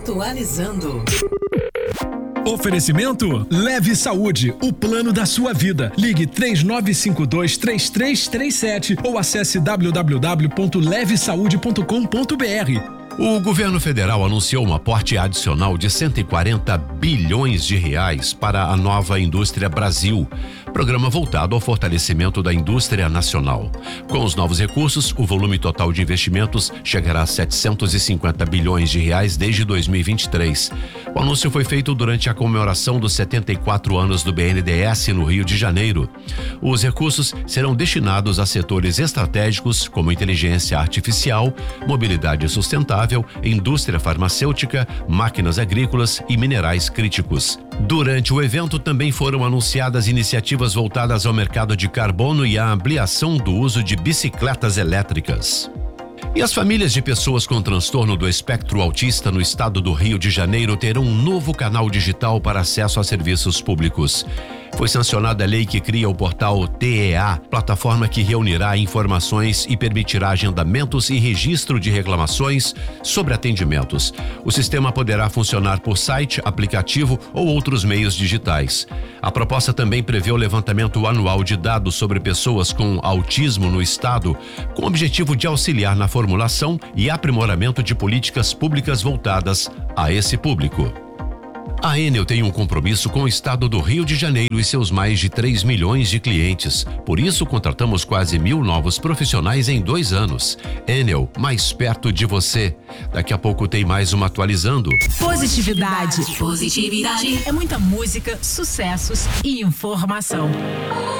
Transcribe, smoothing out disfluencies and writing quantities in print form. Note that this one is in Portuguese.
Atualizando. Oferecimento Leve Saúde, o plano da sua vida. Ligue 3952-3337 ou acesse www.levesaude.com.br. O governo federal anunciou um aporte adicional de 140 bilhões de reais para a Nova Indústria Brasil, programa voltado ao fortalecimento da indústria nacional. Com os novos recursos, o volume total de investimentos chegará a 750 bilhões de reais desde 2023. O anúncio foi feito durante a comemoração dos 74 anos do BNDES no Rio de Janeiro. Os recursos serão destinados a setores estratégicos como inteligência artificial, mobilidade sustentável, indústria farmacêutica, máquinas agrícolas e minerais críticos. Durante o evento também foram anunciadas iniciativas voltadas ao mercado de carbono e à ampliação do uso de bicicletas elétricas. E as famílias de pessoas com transtorno do espectro autista no estado do Rio de Janeiro terão um novo canal digital para acesso a serviços públicos. Foi sancionada a lei que cria o portal TEA, plataforma que reunirá informações e permitirá agendamentos e registro de reclamações sobre atendimentos. O sistema poderá funcionar por site, aplicativo ou outros meios digitais. A proposta também prevê o levantamento anual de dados sobre pessoas com autismo no estado, com o objetivo de auxiliar na formulação e aprimoramento de políticas públicas voltadas a esse público. A Enel tem um compromisso com o estado do Rio de Janeiro e seus mais de 3 milhões de clientes. Por isso, contratamos quase 1.000 novos profissionais em 2 anos. Enel, mais perto de você. Daqui a pouco tem mais uma Atualizando. Positividade. É muita música, sucessos e informação.